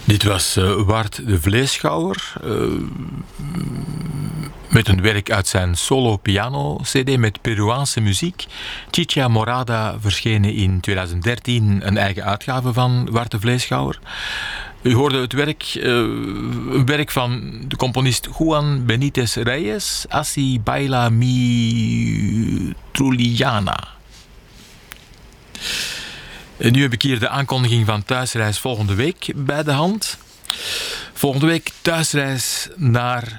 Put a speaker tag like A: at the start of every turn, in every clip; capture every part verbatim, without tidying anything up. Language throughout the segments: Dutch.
A: Dit was uh, Wart de Vleeschouwer uh, met een werk uit zijn solo piano C D met Peruaanse muziek. Chicha Morada verschenen in twintig dertien, een eigen uitgave van Wart de Vleeschouwer. U hoorde het werk, uh, een werk van de componist Juan Benítez Reyes, Así baila mi Trujillana. En nu heb ik hier de aankondiging van thuisreis volgende week bij de hand. Volgende week thuisreis naar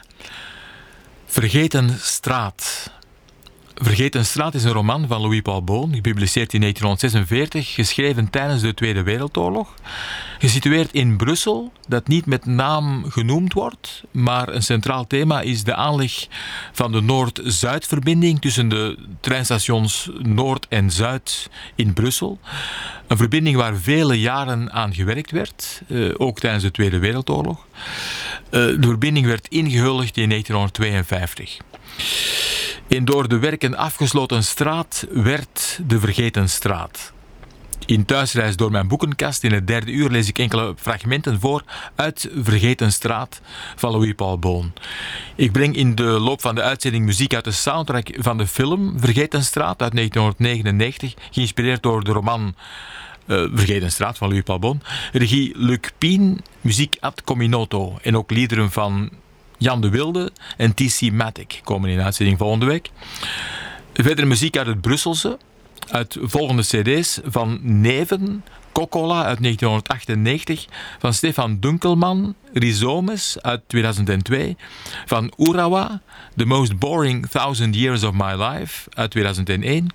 A: Vergeten Straat. Vergeten Straat is een roman van Louis Paul Beaune, gepubliceerd in negentienhonderdzesenveertig, geschreven tijdens de Tweede Wereldoorlog. Gesitueerd in Brussel, dat niet met naam genoemd wordt, maar een centraal thema is de aanleg van de Noord-Zuid-verbinding tussen de treinstations Noord en Zuid in Brussel. Een verbinding waar vele jaren aan gewerkt werd, eh, ook tijdens de Tweede Wereldoorlog. Eh, de verbinding werd ingehuldigd in negentienhonderdtweeënvijftig. In door de werken afgesloten straat werd de Vergeten Straat. In thuisreis door mijn boekenkast in het derde uur lees ik enkele fragmenten voor uit Vergeten Straat van Louis Paul Beaune. Ik breng in de loop van de uitzending muziek uit de soundtrack van de film Vergeten Straat uit negentienhonderdnegenennegentig, geïnspireerd door de roman uh, Vergeten Straat van Louis Paul Beaune. Regie Luc Pien, muziek Ad Cominoto en ook liederen van Jan de Wilde en T C Matic komen in uitzending volgende week. Verder muziek uit het Brusselse, uit volgende cd's van Neven, Coccola uit negentienhonderdachtennegentig, van Stefan Dunkelman, Rhizomes uit tweeduizend twee, van Urawa, The Most Boring Thousand Years of My Life uit tweeduizend één.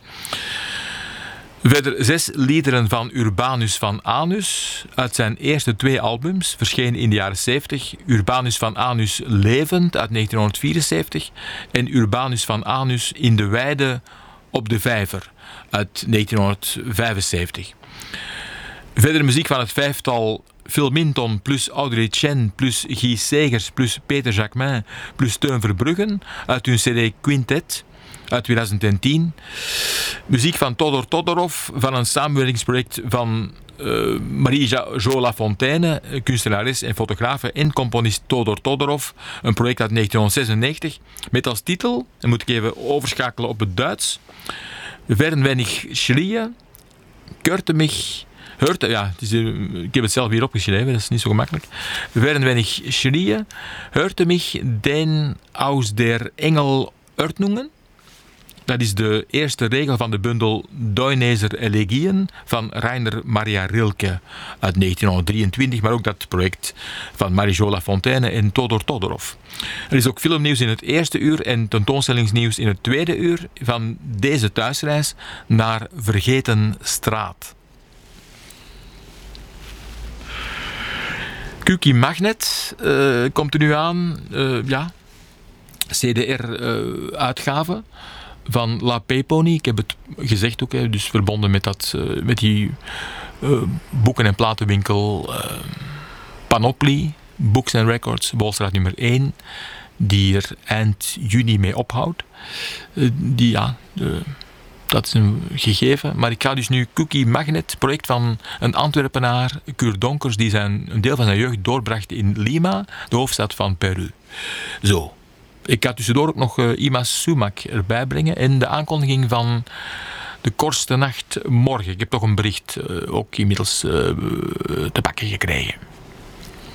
A: Verder zes liederen van Urbanus van Anus uit zijn eerste twee albums, verschenen in de jaren zeventig. Urbanus van Anus Levend uit negentienhonderdvierenzeventig en Urbanus van Anus in de Weide op de Vijver uit negentienhonderdvijfenzeventig. Verder muziek van het vijftal Phil Minton plus Audrey Chen plus Guy Segers plus Peter Jacquemin plus Teun Verbruggen uit hun cd Quintet uit tweeduizend tien. Muziek van Todor Todorov van een samenwerkingsproject van uh, Marie-Jo Lafontaine, kunstenares en fotografe, en componist Todor Todorov, een project uit negentienhonderdzesennegentig, met als titel, en moet ik even overschakelen op het Duits, Werden wenn ich schrie, körte mich, hörte, ja, het is, uh, ik heb het zelf hier opgeschreven, dat is niet zo gemakkelijk. Werden wenn ich schrie, hörte mich den aus der Engel Ordnungen. Dat is de eerste regel van de bundel Deunezer Elegieën van Rainer Maria Rilke uit negentienhonderddrieëntwintig, maar ook dat project van Marie-Jo Lafontaine en Todor Todorov. Er is ook filmnieuws in het eerste uur en tentoonstellingsnieuws in het tweede uur van deze thuisreis naar Vergeten Straat. Kuki Magnet uh, komt er nu aan, uh, ja, C D R-uitgave. Uh, van La Peponi, ik heb het gezegd ook, hè, dus verbonden met, dat, uh, met die uh, boeken- en platenwinkel uh, Panoply, Books and Records, Bolstraat nummer één, die er eind juni mee ophoudt. Uh, die, ja, uh, dat is een gegeven. Maar ik ga dus nu Cookie Magnet, project van een Antwerpenaar, Kurt Donkers, die zijn, een deel van zijn jeugd doorbracht in Lima, de hoofdstad van Peru. Zo. Ik ga tussendoor ook nog uh, Ima Sumac erbij brengen en de aankondiging van de kortste nacht morgen. Ik heb toch een bericht uh, ook inmiddels uh, te pakken gekregen.